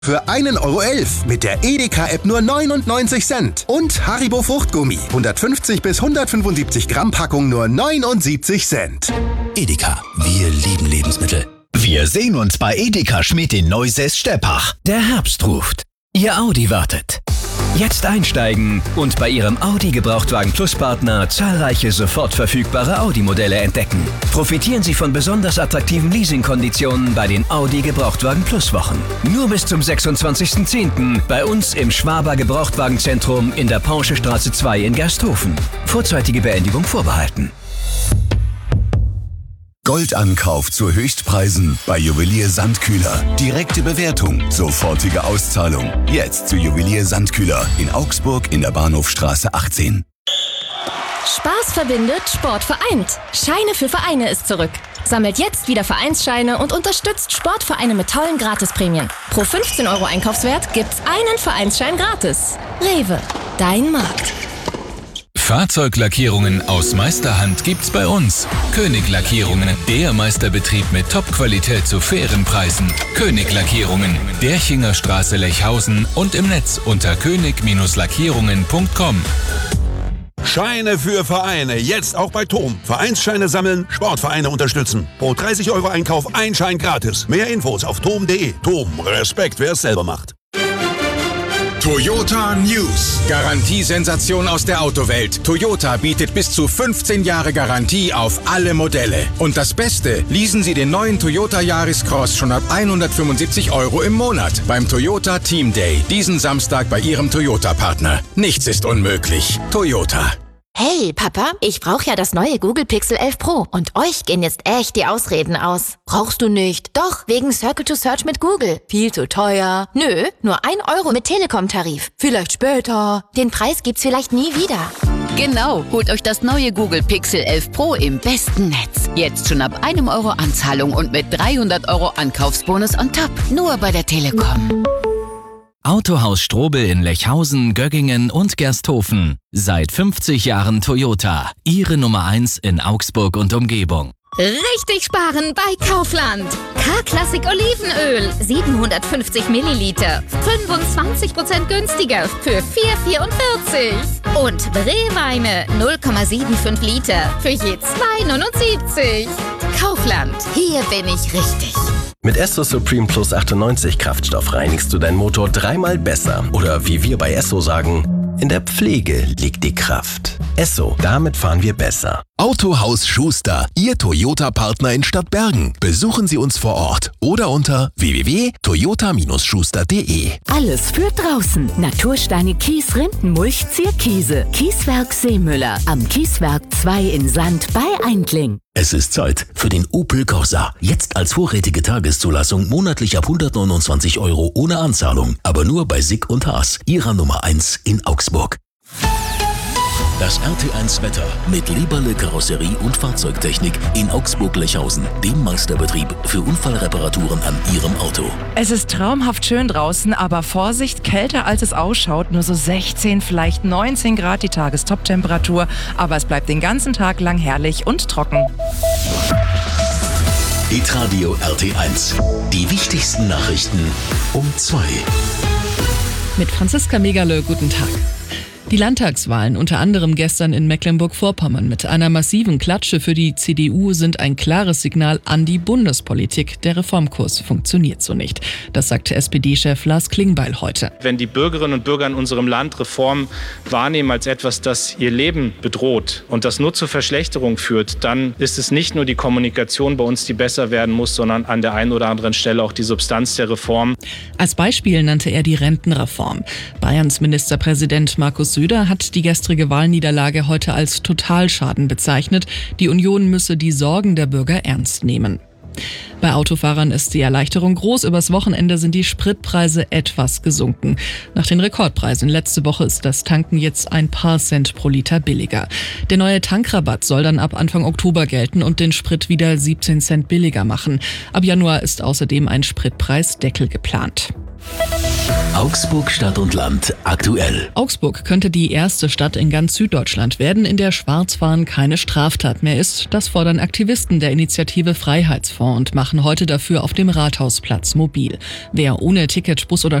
Für 1,11 € mit der Edeka-App nur 99 Cent. Und Haribo Fruchtgummi. 150 bis 175 Gramm Packung nur 79 Cent. Edeka, wir lieben Lebensmittel. Wir sehen uns bei Edeka Schmidt in Neusäß-Steppach. Der Herbst ruft. Ihr Audi wartet. Jetzt einsteigen und bei Ihrem Audi Gebrauchtwagen Plus Partner zahlreiche sofort verfügbare Audi-Modelle entdecken. Profitieren Sie von besonders attraktiven Leasingkonditionen bei den Audi Gebrauchtwagen Plus Wochen. Nur bis zum 26.10. bei uns im Schwaber Gebrauchtwagenzentrum in der Porschestraße 2 in Gersthofen. Vorzeitige Beendigung vorbehalten. Goldankauf zu Höchstpreisen bei Juwelier Sandkühler. Direkte Bewertung, sofortige Auszahlung. Jetzt zu Juwelier Sandkühler in Augsburg in der Bahnhofstraße 18. Spaß verbindet, Sport vereint. Scheine für Vereine ist zurück. Sammelt jetzt wieder Vereinsscheine und unterstützt Sportvereine mit tollen Gratisprämien. Pro 15 € Einkaufswert gibt's einen Vereinsschein gratis. Rewe, dein Markt. Fahrzeuglackierungen aus Meisterhand gibt's bei uns. König Lackierungen, der Meisterbetrieb mit Top-Qualität zu fairen Preisen. König Lackierungen, Derchingerstraße Lechhausen und im Netz unter könig-lackierungen.com. Scheine für Vereine, jetzt auch bei TOM. Vereinsscheine sammeln, Sportvereine unterstützen. Pro 30 € Einkauf ein Schein gratis. Mehr Infos auf tom.de. TOM, Respekt, wer es selber macht. Toyota News. Garantiesensation aus der Autowelt. Toyota bietet bis zu 15 Jahre Garantie auf alle Modelle. Und das Beste, leasen Sie den neuen Toyota Yaris Cross schon ab 175 € im Monat beim Toyota Team Day. Diesen Samstag bei Ihrem Toyota-Partner. Nichts ist unmöglich. Toyota. Hey, Papa, ich brauche ja das neue Google Pixel 11 Pro. Und euch gehen jetzt echt die Ausreden aus. Brauchst du nicht? Doch, wegen Circle to Search mit Google. Viel zu teuer. Nö, nur 1 € mit Telekom-Tarif. Vielleicht später. Den Preis gibt's vielleicht nie wieder. Genau, holt euch das neue Google Pixel 11 Pro im besten Netz. Jetzt schon ab 1 € Anzahlung und mit 300 € Ankaufsbonus on top. Nur bei der Telekom. Autohaus Strobel in Lechhausen, Göggingen und Gersthofen. Seit 50 Jahren Toyota. Ihre Nummer 1 in Augsburg und Umgebung. Richtig sparen bei Kaufland. K-Klassik Olivenöl, 750 Milliliter. 25% günstiger für 4,44. Und Rehweine, 0,75 Liter für je 2,79. Kaufland, hier bin ich richtig. Mit Esso Supreme Plus 98 Kraftstoff reinigst du deinen Motor 3-mal besser. Oder wie wir bei Esso sagen, in der Pflege liegt die Kraft. Esso, damit fahren wir besser. Autohaus Schuster, Ihr Toyota-Partner in Stadtbergen. Besuchen Sie uns vor Ort oder unter www.toyota-schuster.de. Alles für draußen. Natursteine Kies, Rindenmulch, Zierkiese. Kieswerk Seemüller. Am Kieswerk 2 in Sand bei Eindling. Es ist Zeit für den Opel Corsa. Jetzt als vorrätige Tageszulassung monatlich ab 129 € ohne Anzahlung. Aber nur bei Sick und Haas, Ihrer Nummer 1 in Augsburg. Das RT1 Wetter mit Leberle Karosserie und Fahrzeugtechnik in Augsburg-Lechhausen, dem Meisterbetrieb für Unfallreparaturen an Ihrem Auto. Es ist traumhaft schön draußen, aber Vorsicht, kälter als es ausschaut. Nur so 16, vielleicht 19 Grad die Tagestop-Temperatur. Aber es bleibt den ganzen Tag lang herrlich und trocken. Hitradio RT1. Die wichtigsten Nachrichten um 2. Mit Franziska Megerle, guten Tag. Die Landtagswahlen, unter anderem gestern in Mecklenburg-Vorpommern, mit einer massiven Klatsche für die CDU sind ein klares Signal an die Bundespolitik. Der Reformkurs funktioniert so nicht. Das sagte SPD-Chef Lars Klingbeil heute. Wenn die Bürgerinnen und Bürger in unserem Land Reform wahrnehmen als etwas, das ihr Leben bedroht und das nur zur Verschlechterung führt, dann ist es nicht nur die Kommunikation bei uns, die besser werden muss, sondern an der einen oder anderen Stelle auch die Substanz der Reform. Als Beispiel nannte er die Rentenreform. Bayerns Ministerpräsident Markus Söder hat die gestrige Wahlniederlage heute als Totalschaden bezeichnet. Die Union müsse die Sorgen der Bürger ernst nehmen. Bei Autofahrern ist die Erleichterung groß. Übers Wochenende sind die Spritpreise etwas gesunken. Nach den Rekordpreisen letzte Woche ist das Tanken jetzt ein paar Cent pro Liter billiger. Der neue Tankrabatt soll dann ab Anfang Oktober gelten und den Sprit wieder 17 Cent billiger machen. Ab Januar ist außerdem ein Spritpreisdeckel geplant. Augsburg Stadt und Land aktuell. Augsburg könnte die erste Stadt in ganz Süddeutschland werden, in der Schwarzfahren keine Straftat mehr ist. Das fordern Aktivisten der Initiative Freiheitsfonds und machen heute dafür auf dem Rathausplatz mobil. Wer ohne Ticket Bus oder